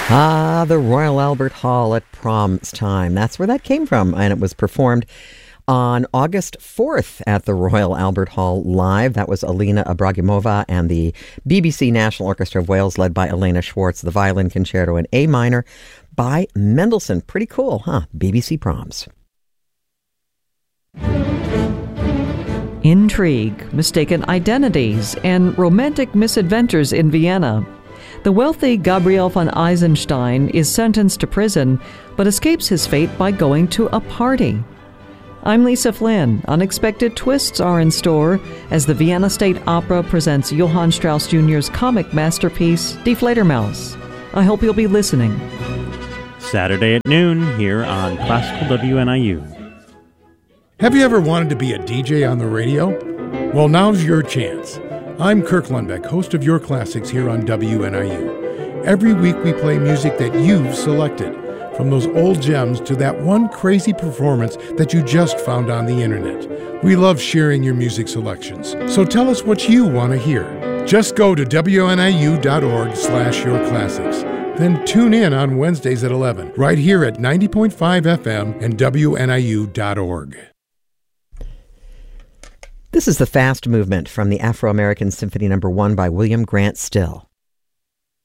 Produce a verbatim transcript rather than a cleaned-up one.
Ah, the Royal Albert Hall at Prom's time. That's where that came from, and it was performed on August fourth at the Royal Albert Hall live. That was Alina Ibragimova and the B B C National Orchestra of Wales, led by Elena Schwartz, the violin concerto in A minor by Mendelssohn. Pretty cool, huh? B B C Proms. Intrigue, mistaken identities, and romantic misadventures in Vienna. The wealthy Gabriel von Eisenstein is sentenced to prison, but escapes his fate by going to a party. I'm Lisa Flynn. Unexpected twists are in store as the Vienna State Opera presents Johann Strauss Junior's comic masterpiece, Die Fledermaus. I hope you'll be listening. Saturday at noon here on Classical W N I U. Have you ever wanted to be a D J on the radio? Well, now's your chance. I'm Kirk Lundbeck, host of Your Classics here on W N I U. Every week we play music that you've selected, from those old gems to that one crazy performance that you just found on the internet. We love sharing your music selections, so tell us what you want to hear. Just go to W N I U dot org slash Your Classics. Then tune in on Wednesdays at eleven, right here at ninety point five F M and W N I U dot org. This is the Fast Movement from the Afro-American Symphony Number One by William Grant Still.